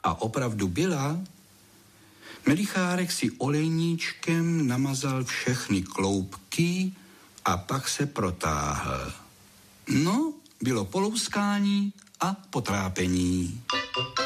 A opravdu byla. Melichárek si olejníčkem namazal všechny kloubky a pak se protáhl. No, bylo polouskání a potrápení.